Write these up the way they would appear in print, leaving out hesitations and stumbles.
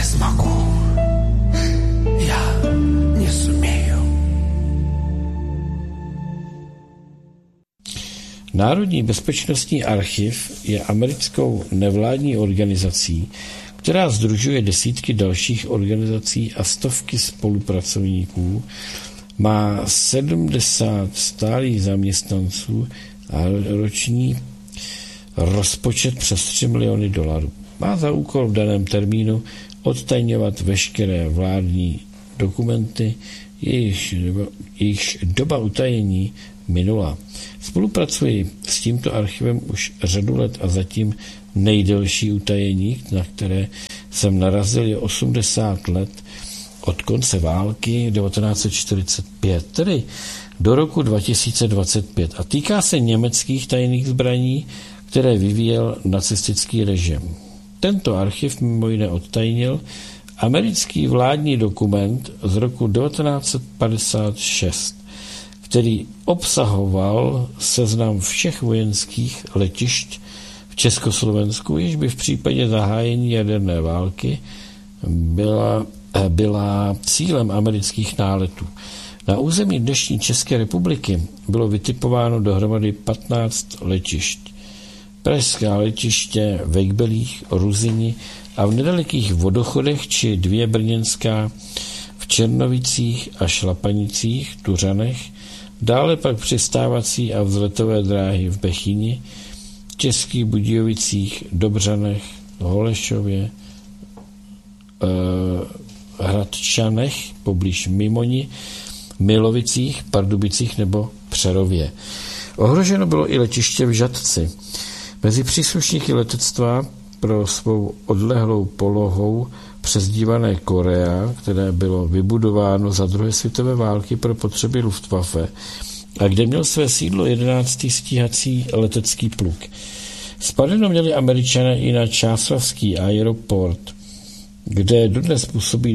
не смогу. Я не сумею. Národní bezpečnostní archiv je americkou nevládní organizací, která sdružuje desítky dalších organizací a stovky spolupracovníků, má 70 stálých zaměstnanců a roční rozpočet přes $3 miliony. Má za úkol v daném termínu odtajňovat veškeré vládní dokumenty, jejichž doba utajení minula. Spolupracuji s tímto archivem už řadu let a zatím nejdelší utajení, na které jsem narazil, je 80 let od konce války 1945, tedy do roku 2025, a týká se německých tajných zbraní, které vyvíjel nacistický režim. Tento archiv mimo jiné odtajnil americký vládní dokument z roku 1956, který obsahoval seznam všech vojenských letišť v Československu, jež by v případě zahájení jaderné války byla cílem amerických náletů. Na území dnešní České republiky bylo vytipováno dohromady 15 letišť. Pražská letiště v Vejkbelích, Ruzini a v nedalekých Vodochodech či 2 brněnská v Černovicích a Šlapanicích, Tuřanech, dále pak přistávací a vzletové dráhy v Bechyni, Českých Budějovicích, Dobřanech, Holešově, Hradčanech, poblíž Mimoni, Milovicích, Pardubicích nebo Přerově. Ohroženo bylo i letiště v Žatci. Mezi příslušníky letectva pro svou odlehlou polohou přezdívané Korea, které bylo vybudováno za druhé světové války pro potřeby Luftwaffe a kde měl své sídlo 11. stíhací letecký pluk. Spadeno měli Američané i na Čáslavský aeroport, kde dodnes působí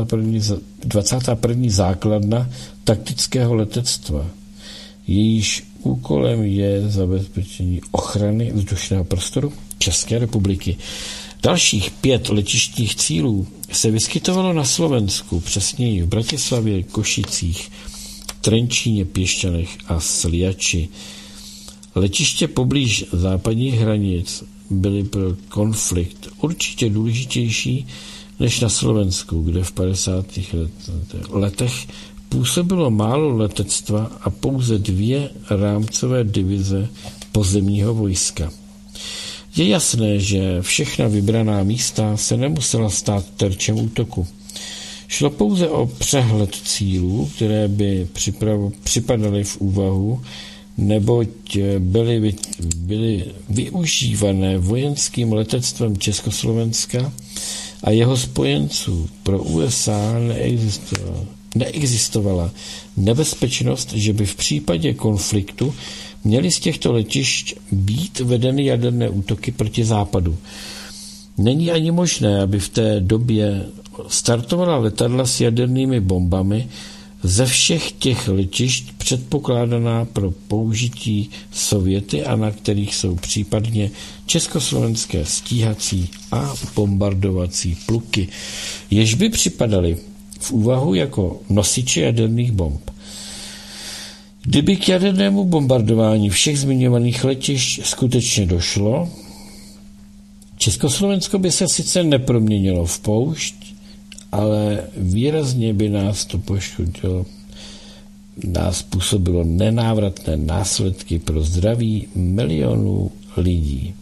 21. základna taktického letectva. Jejíž úkolem je zabezpečení ochrany vzdušného prostoru České republiky. Dalších 5 letištních cílů se vyskytovalo na Slovensku, přesněji v Bratislavě, Košicích, Trenčíně, Piešťanech a Sliači. Letiště poblíž západních hranic byly pro konflikt určitě důležitější než na Slovensku, kde v 50. letech působilo málo letectva a pouze 2 rámcové divize pozemního vojska. Je jasné, že všechna vybraná místa se nemusela stát terčem útoku. Šlo pouze o přehled cílů, které by připadaly v úvahu, neboť byly využívané vojenským letectvem Československa a jeho spojenců. Pro USA neexistovala nebezpečnost, že by v případě konfliktu měly z těchto letišť být vedeny jaderné útoky proti západu. Není ani možné, aby v té době startovala letadla s jadernými bombami ze všech těch letišť předpokládaná pro použití Sověty a na kterých jsou případně československé stíhací a bombardovací pluky, jež by připadaly v úvahu jako nosiče jaderných bomb. Kdyby k jadernému bombardování všech zmiňovaných letišť skutečně došlo, Československo by se sice neproměnilo v poušť, ale výrazně by nás to poškodilo, nás působilo nenávratné následky pro zdraví milionů lidí.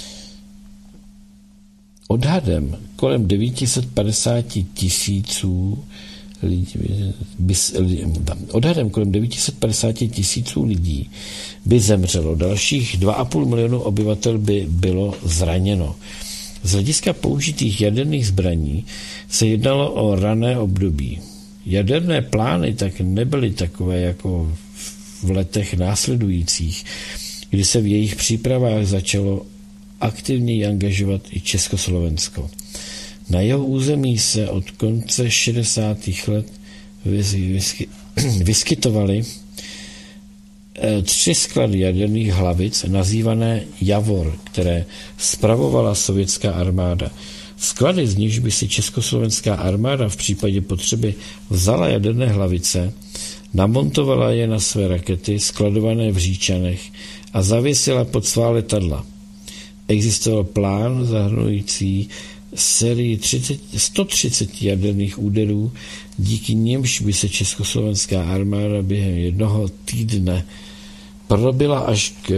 Odhadem kolem 950 tisíců lidí by zemřelo, dalších 2,5 milionu obyvatel by bylo zraněno. Z hlediska použitých jaderných zbraní se jednalo o rané období. Jaderné plány tak nebyly takové jako v letech následujících, kdy se v jejich přípravách začalo aktivněji angažovat i Československo. Na jeho území se od konce 60. let vyskytovaly 3 sklady jaderných hlavic nazývané Javor, které spravovala sovětská armáda. Sklady, z nichž by si československá armáda v případě potřeby vzala jaderné hlavice, namontovala je na své rakety skladované v Říčanech a zavěsila pod svá letadla. Existoval plán zahrnující sérii 130 jaderných úderů, díky nimž by se československá armáda během jednoho týdne probila až k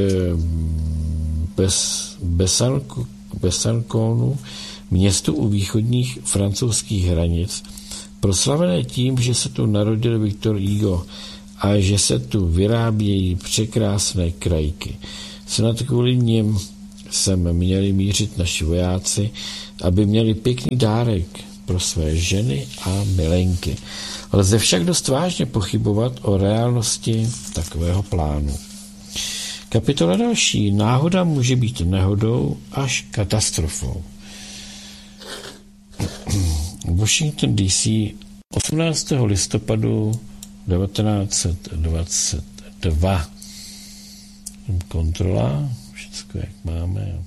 Besanconu, městu u východních francouzských hranic, proslavené tím, že se tu narodil Viktor Hugo a že se tu vyrábějí překrásné krajky. Snad kvůli nim sem měli mířit naši vojáci, aby měli pěkný dárek pro své ženy a milenky. Lze však dost vážně pochybovat o reálnosti takového plánu. Kapitola další. Náhoda může být nehodou až katastrofou. Washington DC 18. listopadu 1922. Kontrola, všecko jak máme.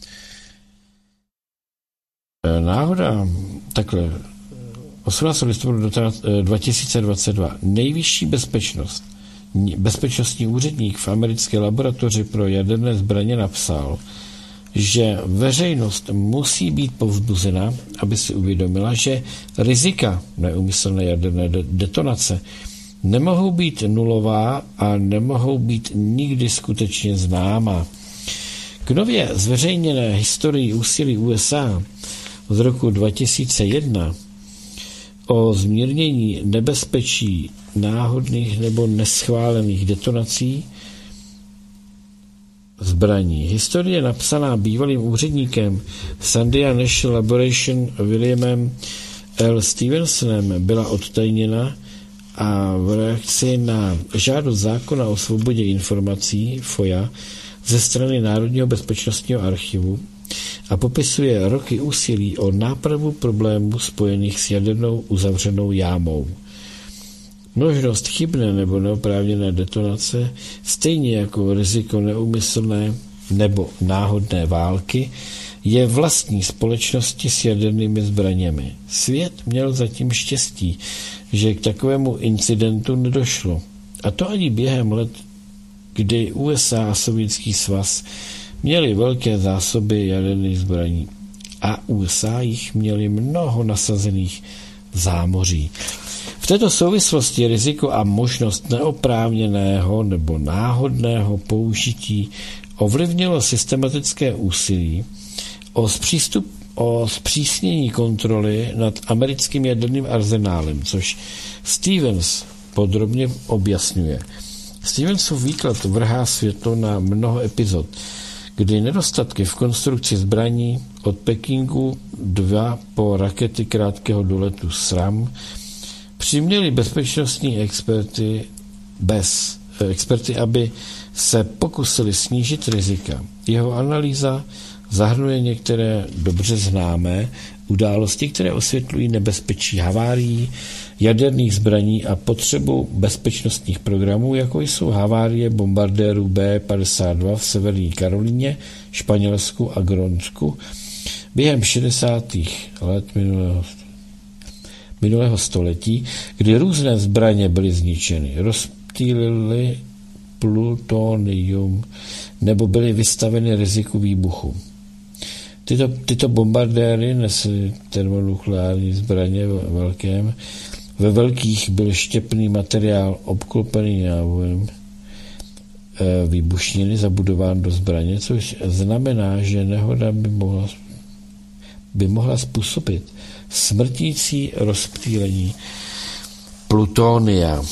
Náhoda, takhle, 18. listopadu 2022. Nejvyšší bezpečnostní úředník v americké laboratoři pro jaderné zbraně napsal, že veřejnost musí být povzbuzena, aby si uvědomila, že rizika neúmyslné jaderné detonace nemohou být nulová a nemohou být nikdy skutečně známa. K nově zveřejněné historii úsilí USA z roku 2001 o zmírnění nebezpečí náhodných nebo neschválených detonací zbraní. Historie napsaná bývalým úředníkem Sandia National Laboratory Williamem L. Stevensonem byla odtajněna a v reakci na žádost zákona o svobodě informací FOIA ze strany Národního bezpečnostního archivu a popisuje roky úsilí o nápravu problémů spojených s jadernou uzavřenou jámou. Možnost chybné nebo neoprávněné detonace, stejně jako riziko neúmyslné nebo náhodné války, je vlastní společnosti s jadernými zbraněmi. Svět měl zatím štěstí, že k takovému incidentu nedošlo. A to ani během let, kdy USA a Sovětský svaz měli velké zásoby jaderných zbraní. A USA jich měli mnoho nasazených v zámoří. V této souvislosti riziko a možnost neoprávněného nebo náhodného použití ovlivnilo systematické úsilí o zpřísnění kontroly nad americkým jaderným arzenálem, což Stevens podrobně objasňuje. Stevensův výklad vrhá světlo na mnoho epizod, kdy nedostatky v konstrukci zbraní od Pekingu 2 po rakety krátkého doletu SRAM přiměli bezpečnostní experty, aby se pokusili snížit rizika. Jeho analýza zahrnuje některé dobře známé události, které osvětlují nebezpečí havárií jaderných zbraní a potřebu bezpečnostních programů, jako jsou havárie bombardérů B-52 v Severní Karolíně, Španělsku a Grónsku během 60. let minulého století, kdy různé zbraně byly zničeny, rozptýlily plutonium nebo byly vystaveny riziku výbuchu. Tyto bombardéry nesly termonukleární zbraně ve velkých byl štěpný materiál obklopený nábojem výbušniny zabudován do zbraně, což znamená, že nehoda by mohla způsobit smrtící rozptýlení plutonia.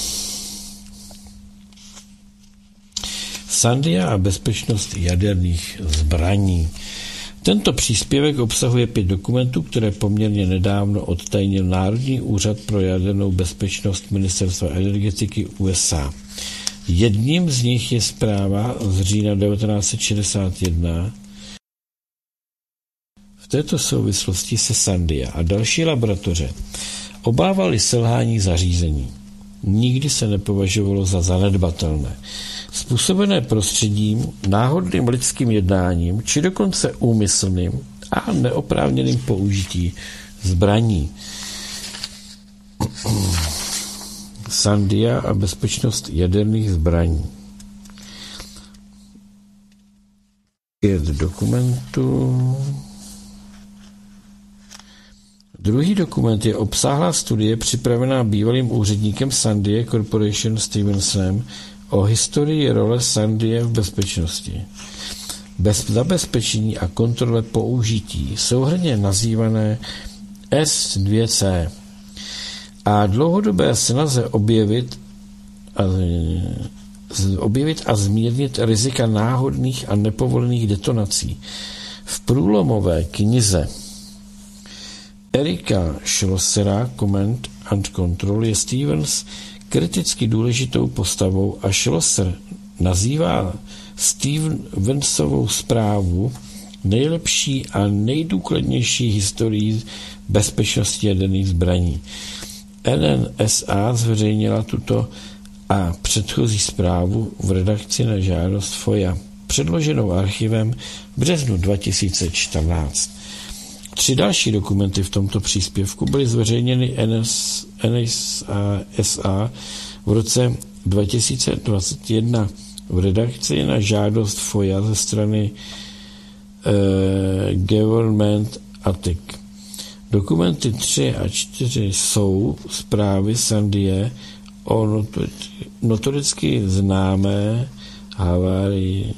Sandia a bezpečnost jaderných zbraní. Tento příspěvek obsahuje 5 dokumentů, které poměrně nedávno odtajnil Národní úřad pro jadernou bezpečnost Ministerstva energetiky USA. Jedním z nich je zpráva z října 1961. V této souvislosti se Sandia a další laboratoře obávali selhání zařízení. Nikdy se nepovažovalo za zanedbatelné. Způsobené prostředím, náhodným lidským jednáním, či dokonce úmyslným a neoprávněným použití zbraní. Sandia a bezpečnost jaderných zbraní. 5 dokumentů. Druhý dokument je obsáhlá studie připravená bývalým úředníkem Sandia Corporation Stevensonem o historii role Sandia v bezpečnosti. Bez zabezpečení a kontrole použití, souhrnně nazývané S2C, a dlouhodobé snaze objevit a zmírnit rizika náhodných a nepovolených detonací. V průlomové knize Erika Schlossera Command and Control je Stevens kriticky důležitou postavou a Schlosser nazývá Stevensovou zprávu nejlepší a nejdůkladnější historií bezpečnosti jaderných zbraní. NNSA zveřejnila tuto a předchozí zprávu v redakci na žádost FOIA, předloženou archivem v březnu 2014. 3 další dokumenty v tomto příspěvku byly zveřejněny NSA v roce 2021 v redakci na žádost FOIA ze strany Government Attic. Dokumenty 3 a 4 jsou zprávy Sandia o notoricky známé havárii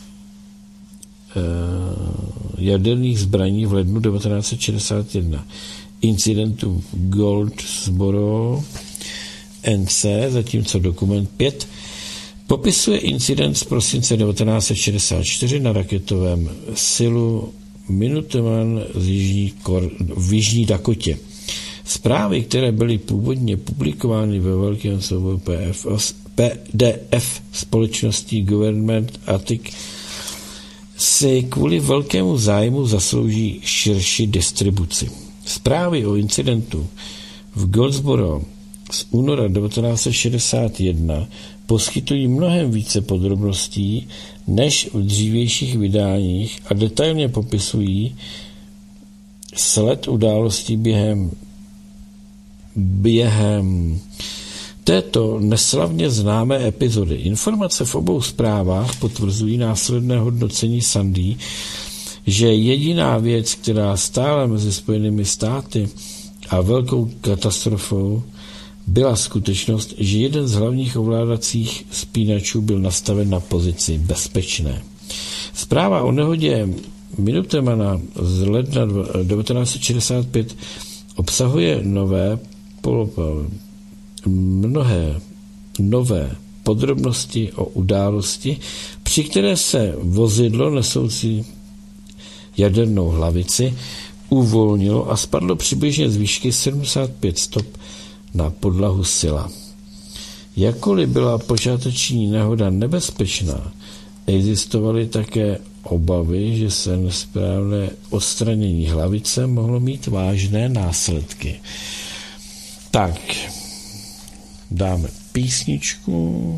jaderných zbraní v lednu 1961, incidentu v Goldsboro NC, zatímco dokument 5 popisuje incident z prosince 1964 na raketovém silu Minuteman v Jižní Dakotě. Zprávy, které byly původně publikovány ve velkém souboru PDF společností Government Attic, si kvůli velkému zájmu zaslouží širší distribuci. Zprávy o incidentu v Goldsboro z února 1961 poskytují mnohem více podrobností než v dřívějších vydáních a detailně popisují sled událostí během této neslavně známé epizody. Informace v obou zprávách potvrzují následné hodnocení Sandy, že jediná věc, která stála mezi Spojenými státy a velkou katastrofou, byla skutečnost, že jeden z hlavních ovládacích spínačů byl nastaven na pozici bezpečné. Zpráva o nehodě Minutemana z ledna 1965 obsahuje mnohé nové podrobnosti o události, při které se vozidlo nesoucí jadernou hlavici uvolnilo a spadlo přibližně z výšky 75 stop na podlahu sila. Jakkoliv byla počáteční nehoda nebezpečná, existovaly také obavy, že se nesprávné odstranění hlavice mohlo mít vážné následky. Tak, dáme písničku.